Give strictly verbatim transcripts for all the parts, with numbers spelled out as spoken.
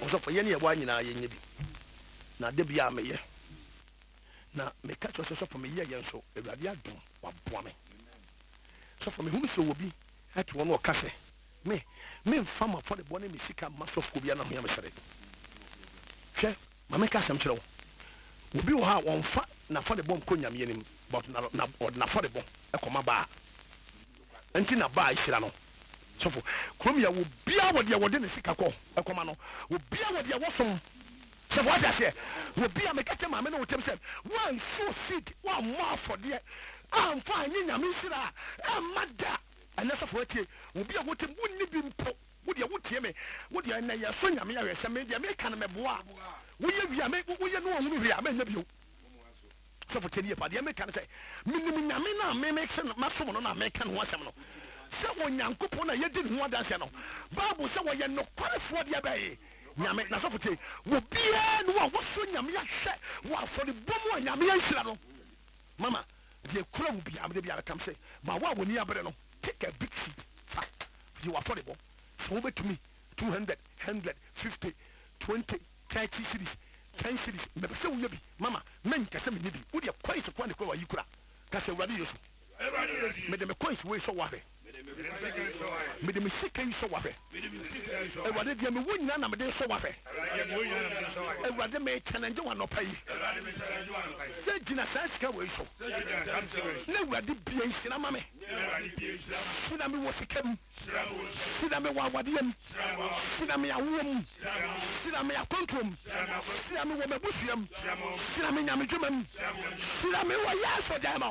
so for yene ye wa nyina ye nye bi na de bia me ye na me ka cho so for me ye ye nso Awurade adom wa boa me so for me hu so obi at one o ka se me me mfa ma for the bone me sika ma so for bia na ho ya me sere hwe ma me ka sam kire wo obi wo ha won fa na for the bomb ko nyame anim but na na na for the bomb e koma ba enti na ba ihira no so for krom ya wo bia wo de wo de ne sika ko e koma no wo bia wo de wo som se what I say wo bia me ka che ma me no tem se one so seed one more for there am fa nyi nyame ihira e mada ana so for tie wo bia wo tem wonni bi mpo wo de wo tie me wo de na ya so nyame ya hwese me de me ka na me boa wo ye wi ame wo ye no hunu wi ame nya bio so for tie pa de me ka na say minim nyame na me me se ma so no na me ka no asem no se onyankopon na ye di ho adanse no bible se wo ye no kwarefo de abaye nyame na so for tie wo bia no wo so nyame ya hwe wo afori bom nyame ya nsira no mama de kura mu bia me bia kam say ma wa woni abere no take a big seat fa you are affordable so bet to me two hundred one hundred fifty twenty thirty cities ten cities me say wo bi mama men ka say me bi wo de coins kwa ne kwa yi kura ka say Awurade Yesu Awurade Yesu me de me coins we so wa hwe me de me sika yi so wa hwe Awurade de me wonyina na me de so wa hwe Awurade me challenge wa no pai say gina say sika we so na Awurade bia nsina ma me sina me wo sika mu sina me wa wadem sina me awom sina me akontrom sina me wo mebusuam sina me nyame dwumam sina me wo yaso demo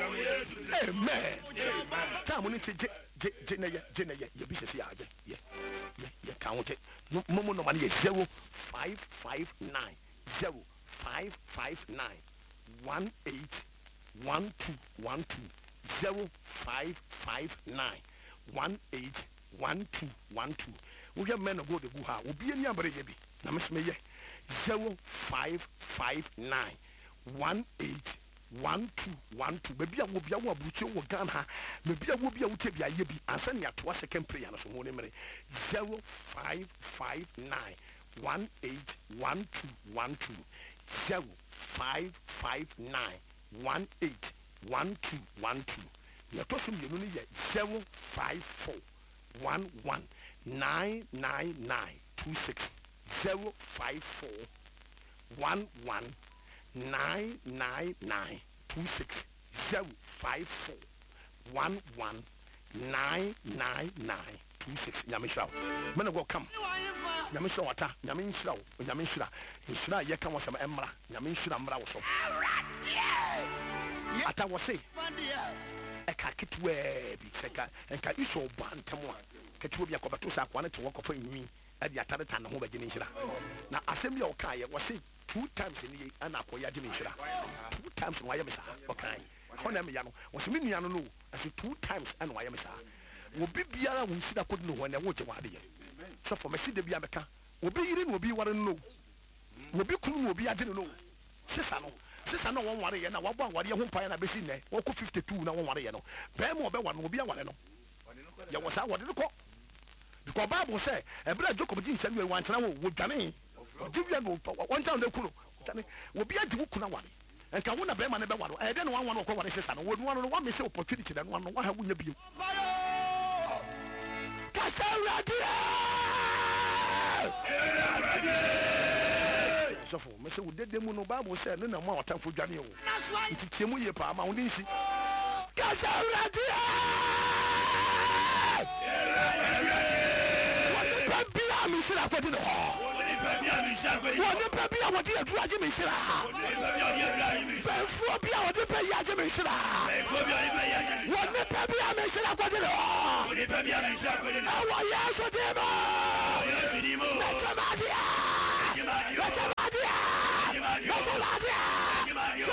amen ta mo ni je je je na ye je na ye ye bi se ya ye ye ye ka wo je mo mo no ma ye zero five five nine zero five five nine one eight one two one two zero five five nine one eight one two one two wo ye men go de gu ha obi ani abere ye bi na me me ye zero five five nine one eight one two one two baby a wo bia wo abuche wo Ghana me bia wo bia wo te bia ye bi ansa ne ato second prayer no so ho ne mere zero five five nine one eight one two one two zero five five nine one eight one two one two ya to so mienu ne ye zero five four one one nine nine nine two six zero five four one one nine nine nine two six zero five four one one nine nine nine two six. Nyame shira me no go come nyame shira wata nyame shira nyame shira shira ye kan wasam emra nyame shira mra wo so ata wo se e ka kitwe bi seka en ka iso bantamo a kitwe bi akobato sa kwa ne te wo kofa nwi adi atare tan ho bagye ne shira na asem bi o ka ye wo se two times in the ana akoya de me shira two times why me sa okay hona me ya no wo se me nua no no as two times ana why me sa wo bibiara wo shira kodi no hona wo je wade ye so for me si de bia beka wo bi yire no obi ware no wo bi kunu no obi ade no sisa no sisa no won ware ye na wo bo ware ye ho pan na be si ne wo ko fifty-two na won ware ye no be mo obe ware no obi aware no ye wo sa wode ko because Bible say ebra Jacob din sɛ no wan tena wo wo dwane odibia no one time de kuno dwane wo bia di wo kuna ware enka wo na be ma ne be ware e de no wan wan ko ware sister no wo no no wa me say opportunity de no no wa ha wo nya bio kasa radio so for me say wo dede mu no Bible say no na mo atamfo dwane wo ntitie mu ye pa ma wo nsi kasa radio mi sira ko di no woni pa bia wodi adura je mi sira ben fu bia wodi pa ya je mi sira woni pa bia mi sira ko di no woni pa bia mi sira ko di no wa ya so de mo ya so di mo na tamadia na tamadia na tamadia